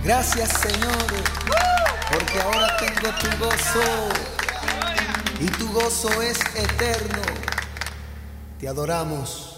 Gracias, Señor, porque ahora tengo tu gozo y tu gozo es eterno. Te adoramos.